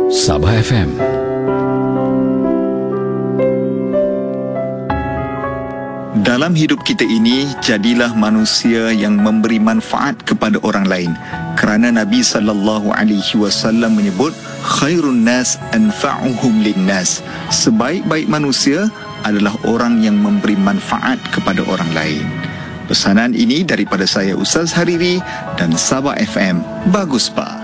Sabah FM. Dalam hidup kita ini, jadilah manusia yang memberi manfaat kepada orang lain. Kerana Nabi SAW menyebut, khairun nas anfa'uhum linnas. Sebaik-baik manusia adalah orang yang memberi manfaat kepada orang lain. Pesanan ini daripada saya Ustaz Hariri dan Sabah FM. Bagus Pak.